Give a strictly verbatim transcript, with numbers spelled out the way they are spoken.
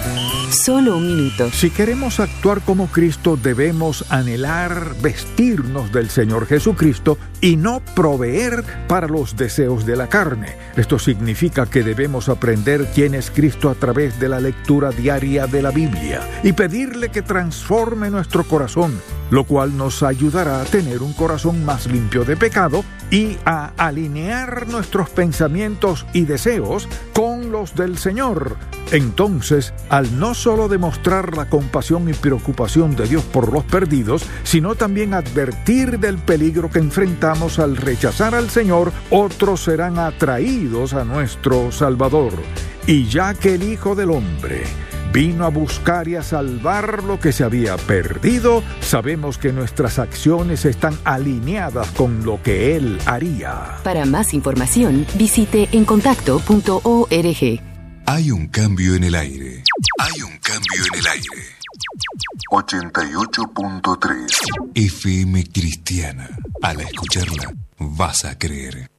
Solo un minuto. Si queremos actuar como Cristo, debemos anhelar vestirnos del Señor Jesucristo y no proveer para los deseos de la carne. Esto significa que debemos aprender quién es Cristo a través de la lectura diaria de la Biblia y pedirle que transforme nuestro corazón, lo cual nos ayudará a tener un corazón más limpio de pecado y a alinear nuestros pensamientos y deseos con los del Señor. Entonces, al no solo demostrar la compasión y preocupación de Dios por los perdidos, sino también advertir del peligro que enfrentamos al rechazar al Señor, otros serán atraídos a nuestro Salvador. Y ya que el Hijo del Hombre vino a buscar y a salvar lo que se había perdido, sabemos que nuestras acciones están alineadas con lo que Él haría. Para más información, visite encontacto punto org. Hay un cambio en el aire. Hay un cambio en el aire. ochenta y ocho punto tres F M Cristiana. Al escucharla, vas a creer.